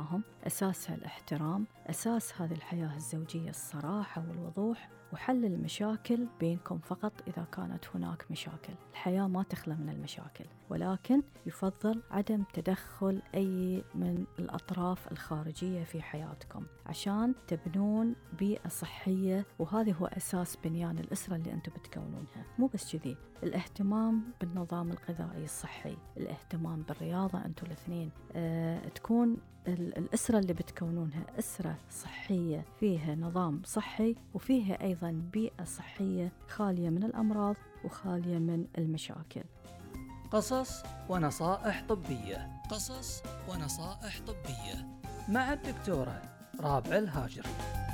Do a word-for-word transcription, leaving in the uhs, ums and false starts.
التفاهم، أساسها الاحترام، أساس هذه الحياة الزوجية الصراحة والوضوح، وحل المشاكل بينكم فقط إذا كانت هناك مشاكل. الحياة ما تخلى من المشاكل، ولكن يفضل عدم تدخل أي من الأطراف الخارجية في حياتكم عشان تبنون بيئة صحية، وهذا هو أساس بنيان الأسرة اللي أنتم بتكونونها. مو بس كذي، الاهتمام بالنظام الغذائي الصحي، الاهتمام بالرياضة، أنتم الاثنين أه تكون الأسرة اللي بتكونونها أسرة صحية فيها نظام صحي، وفيها أيضا بيئة صحية خالية من الأمراض وخالية من المشاكل. قصص ونصائح طبية. قصص ونصائح طبية مع الدكتورة رابعة الهاجري.